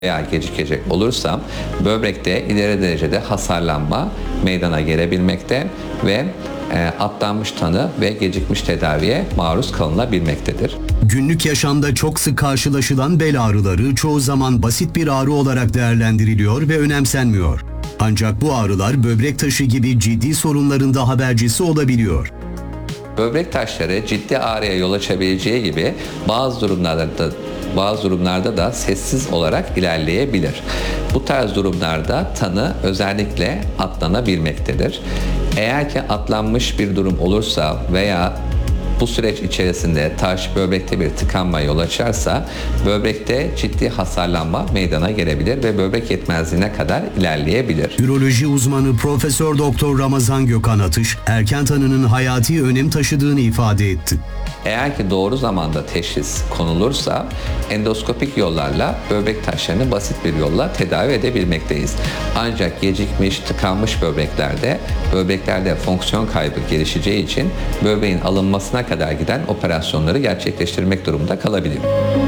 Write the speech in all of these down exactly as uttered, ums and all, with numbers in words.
veya gecikecek olursam böbrekte ileri derecede hasarlanma meydana gelebilmekte ve e, atlanmış tanı ve gecikmiş tedaviye maruz kalınabilmektedir. Günlük yaşamda çok sık karşılaşılan bel ağrıları çoğu zaman basit bir ağrı olarak değerlendiriliyor ve önemsenmiyor. Ancak bu ağrılar böbrek taşı gibi ciddi sorunların da habercisi olabiliyor. Böbrek taşları ciddi ağrıya yol açabileceği gibi bazı durumlarda da bazı durumlarda da sessiz olarak ilerleyebilir. Bu tarz durumlarda tanı özellikle atlanabilmektedir. Eğer ki atlanmış bir durum olursa veya bu süreç içerisinde taş böbrekte bir tıkanma yol açarsa böbrekte ciddi hasarlanma meydana gelebilir ve böbrek yetmezliğine kadar ilerleyebilir. Üroloji uzmanı Profesör Doktor Ramazan Gökhan Atış, erken tanının hayati önem taşıdığını ifade etti. Eğer ki doğru zamanda teşhis konulursa endoskopik yollarla böbrek taşlarını basit bir yolla tedavi edebilmekteyiz. Ancak gecikmiş, tıkanmış böbreklerde böbreklerde fonksiyon kaybı gelişeceği için böbreğin alınmasına kadar giden operasyonları gerçekleştirmek durumunda kalabiliyor.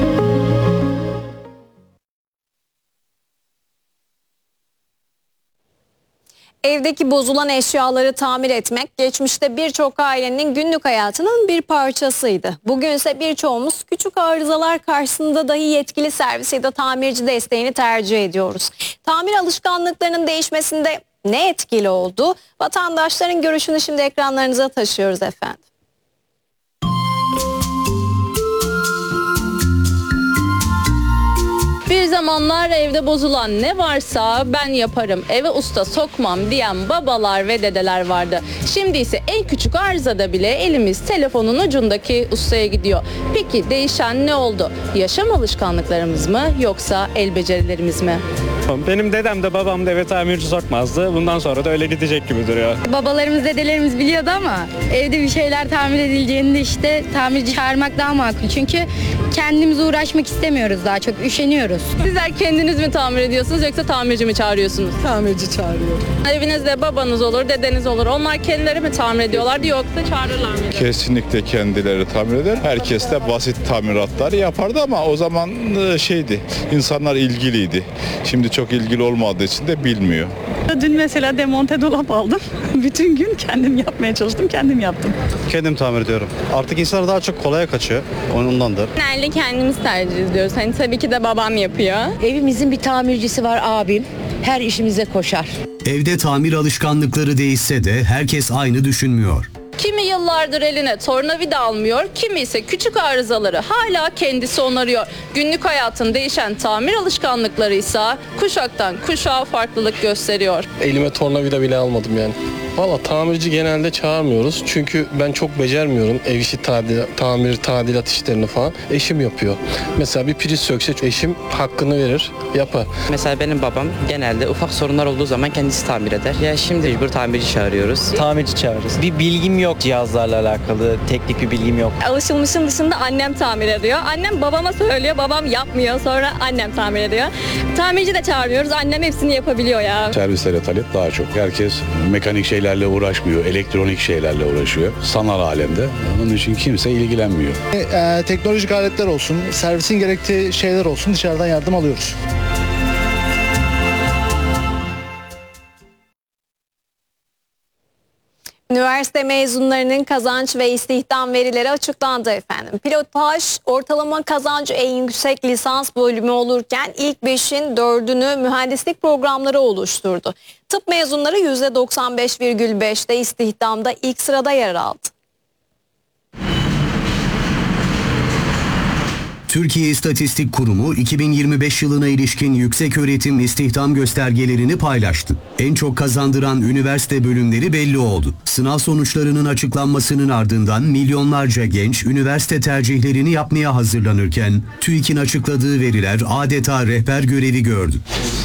Evdeki bozulan eşyaları tamir etmek geçmişte birçok ailenin günlük hayatının bir parçasıydı. Bugünse birçoğumuz küçük arızalar karşısında dahi yetkili servis ya da tamirci desteğini tercih ediyoruz. Tamir alışkanlıklarının değişmesinde ne etkili oldu? Vatandaşların görüşünü şimdi ekranlarınıza taşıyoruz efendim. Bir zamanlar evde bozulan ne varsa ben yaparım, eve usta sokmam diyen babalar ve dedeler vardı. Şimdi ise en küçük arızada bile elimiz telefonun ucundaki ustaya gidiyor. Peki değişen ne oldu? Yaşam alışkanlıklarımız mı yoksa el becerilerimiz mi? Benim dedem de babam da eve tamirci sokmazdı. Bundan sonra da öyle gidecek gibi duruyor. Babalarımız, dedelerimiz biliyordu ama evde bir şeyler tamir edileceğinde işte tamirci çağırmak daha makul. Çünkü kendimiz uğraşmak istemiyoruz, daha çok üşeniyoruz. Sizler kendiniz mi tamir ediyorsunuz yoksa tamirci mi çağırıyorsunuz? Tamirci çağırıyor. Evinizde babanız olur, dedeniz olur. Onlar kendileri mi tamir ediyorlar yoksa çağırırlar mı? Kesinlikle kendileri tamir eder. Herkes de basit tamiratlar yapardı ama o zaman şeydi, insanlar ilgiliydi. Şimdi çok ilgili olmadığı için de bilmiyor. Dün mesela demonte dolap aldım. Bütün gün kendim yapmaya çalıştım, kendim yaptım. Kendim tamir ediyorum. Artık insanlar daha çok kolaya kaçıyor. Ondandır. Genelde kendimiz tercih ediyoruz. Hani tabii ki de babam yapıyor. Evimizin bir tamircisi var, abim. Her işimize koşar. Evde tamir alışkanlıkları değişse de herkes aynı düşünmüyor. Kimi yıllardır eline tornavida almıyor, kimi ise küçük arızaları hala kendisi onarıyor. Günlük hayatın değişen tamir alışkanlıkları ise kuşaktan kuşağa farklılık gösteriyor. Elime tornavida bile almadım yani. Valla tamirci genelde çağırmıyoruz çünkü ben çok becermiyorum ev işi tadilat, tamir, tadilat işlerini falan. Eşim yapıyor. Mesela bir priz sökse eşim hakkını verir, yapar. Mesela benim babam genelde ufak sorunlar olduğu zaman kendisi tamir eder. Ya şimdi mecbur tamirci çağırıyoruz. Tamirci çağırırız. Bir bilgim yok cihazlarla alakalı, teknik bir bilgim yok. Alışılmışın dışında annem tamir ediyor. Annem babama söylüyor, babam yapmıyor. Sonra annem tamir ediyor. Tamirci de çağırmıyoruz. Annem hepsini yapabiliyor ya. Servislere talep daha çok. Herkes mekanik şey şeylerle uğraşmıyor, elektronik şeylerle uğraşıyor. Sanal alemde. Onun için kimse ilgilenmiyor. E, teknolojik aletler olsun, servisin gerektiği şeyler olsun dışarıdan yardım alıyoruz. Üniversite mezunlarının kazanç ve istihdam verileri açıklandı efendim. Pilotaj ortalama kazancı en yüksek lisans bölümü olurken ilk beşin dördünü mühendislik programları oluşturdu. Tıp mezunları yüzde doksan beş virgül beşte istihdamda ilk sırada yer aldı. Türkiye İstatistik Kurumu iki bin yirmi beş yılına ilişkin yükseköğretim istihdam göstergelerini paylaştı. En çok kazandıran üniversite bölümleri belli oldu. Sınav sonuçlarının açıklanmasının ardından milyonlarca genç üniversite tercihlerini yapmaya hazırlanırken TÜİK'in açıkladığı veriler adeta rehber görevi gördü.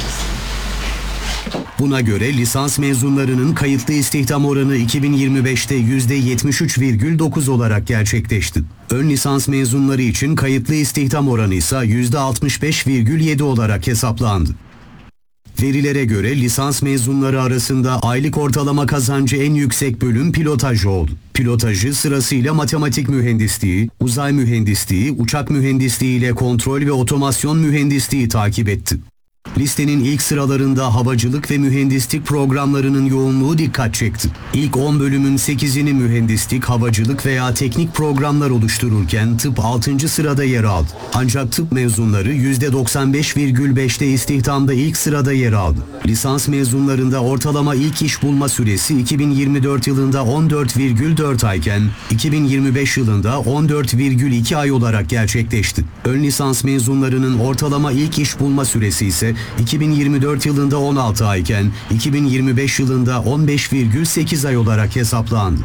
Buna göre lisans mezunlarının kayıtlı istihdam oranı iki bin yirmi beşte yüzde yetmiş üç virgül dokuz olarak gerçekleşti. Ön lisans mezunları için kayıtlı istihdam oranı ise yüzde altmış beş virgül yedi olarak hesaplandı. Verilere göre lisans mezunları arasında aylık ortalama kazancı en yüksek bölüm pilotaj oldu. Pilotajı sırasıyla matematik mühendisliği, uzay mühendisliği, uçak mühendisliği ile kontrol ve otomasyon mühendisliği takip etti. Listenin ilk sıralarında havacılık ve mühendislik programlarının yoğunluğu dikkat çekti. İlk on bölümün sekizini mühendislik, havacılık veya teknik programlar oluştururken tıp altıncı sırada yer aldı. Ancak tıp mezunları yüzde doksan beş virgül beşte istihdamda ilk sırada yer aldı. Lisans mezunlarında ortalama ilk iş bulma süresi iki bin yirmi dört yılında on dört virgül dört ayken iki bin yirmi beş yılında on dört virgül iki ay olarak gerçekleşti. Ön lisans mezunlarının ortalama ilk iş bulma süresi ise iki bin yirmi dört yılında on altı ayken iki bin yirmi beş yılında on beş virgül sekiz ay olarak hesaplandı.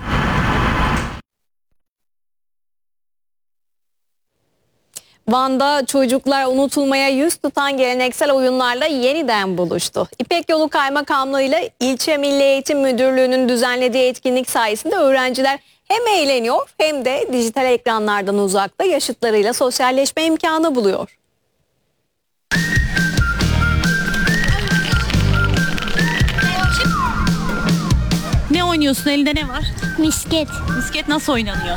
Van'da çocuklar unutulmaya yüz tutan geleneksel oyunlarla yeniden buluştu. İpek Yolu Kaymakamlığı ile İlçe Milli Eğitim Müdürlüğü'nün düzenlediği etkinlik sayesinde öğrenciler hem eğleniyor hem de dijital ekranlardan uzakta yaşıtlarıyla sosyalleşme imkanı buluyor. Ne oynuyorsun? Elinde ne var? Misket. Misket nasıl oynanıyor?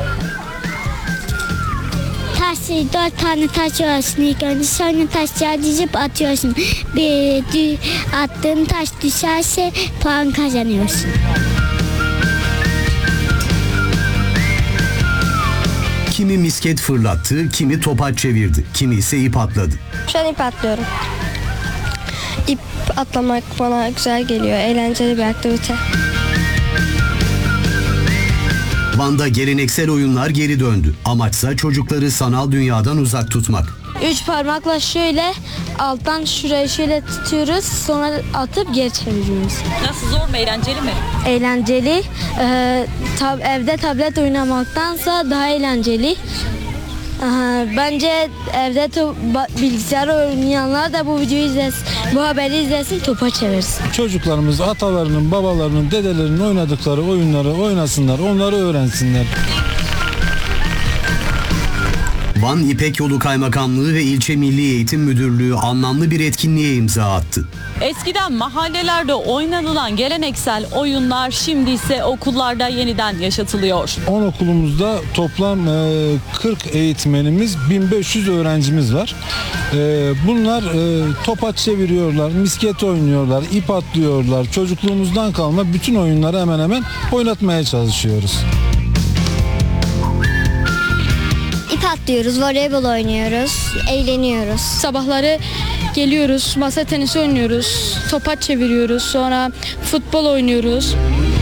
Taş, dört tane taş alıyorsun ilk önce. Sonra taşları dizip atıyorsun. Bir dü- attığın taş düşerse puan kazanıyorsun. Kimi misket fırlattı, kimi topaç çevirdi, kimi ise ip atladı. Şu an ip atlıyorum. İp atlamak bana güzel geliyor. Eğlenceli bir aktivite. Van'da geleneksel oyunlar geri döndü. Amaçsa çocukları sanal dünyadan uzak tutmak. Üç parmakla şöyle alttan şuraya şöyle tutuyoruz. Sonra atıp geri çeviriyoruz. Nasıl, zor mu, eğlenceli mi? Eğlenceli. Ee, tab- evde tablet oynamaktansa daha eğlenceli. Aha, bence evde to- ba- bilgisayar oynayanlar da bu videoyu izlesin, bu haberi izlesin, topa çevirsin. Çocuklarımız atalarının, babalarının, dedelerinin oynadıkları oyunları oynasınlar, onları öğrensinler. Van İpek Yolu Kaymakamlığı ve İlçe Milli Eğitim Müdürlüğü anlamlı bir etkinliğe imza attı. Eskiden mahallelerde oynanılan geleneksel oyunlar şimdi ise okullarda yeniden yaşatılıyor. on okulumuzda toplam e, kırk eğitmenimiz, bin beş yüz öğrencimiz var. E, bunlar e, topaç çeviriyorlar, misket oynuyorlar, ip atlıyorlar. Çocukluğumuzdan kalma bütün oyunları hemen hemen oynatmaya çalışıyoruz. İp atlıyoruz, voleybol oynuyoruz, eğleniyoruz. Sabahları geliyoruz, masa tenisi oynuyoruz, topaç çeviriyoruz, sonra futbol oynuyoruz.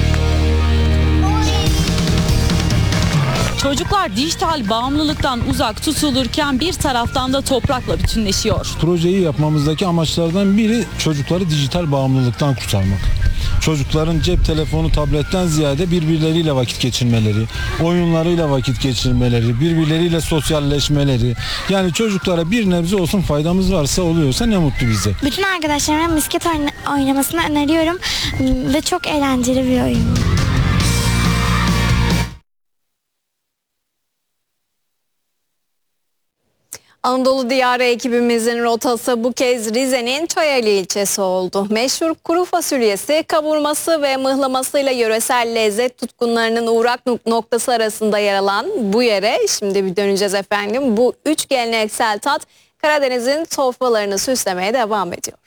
Çocuklar dijital bağımlılıktan uzak tutulurken bir taraftan da toprakla bütünleşiyor. Projeyi yapmamızdaki amaçlardan biri çocukları dijital bağımlılıktan kurtarmak. Çocukların cep telefonu, tabletten ziyade birbirleriyle vakit geçirmeleri, oyunlarıyla vakit geçirmeleri, birbirleriyle sosyalleşmeleri. Yani çocuklara bir nebze olsun faydamız varsa oluyorsa ne mutlu bize. Bütün arkadaşlarıma misket oyna- oynamasını öneriyorum ve çok eğlenceli bir oyun. Anadolu Diyarı ekibimizin rotası bu kez Rize'nin Çayeli ilçesi oldu. Meşhur kuru fasulyesi, kavurması ve mıhlamasıyla yöresel lezzet tutkunlarının uğrak noktası arasında yer alan bu yere şimdi bir döneceğiz efendim. Bu üç geleneksel tat Karadeniz'in sofralarını süslemeye devam ediyor.